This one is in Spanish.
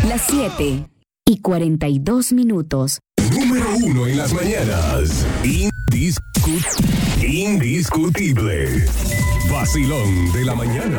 Las 7:42. Número 1 en las mañanas. Indiscutible. Vacilón de la mañana.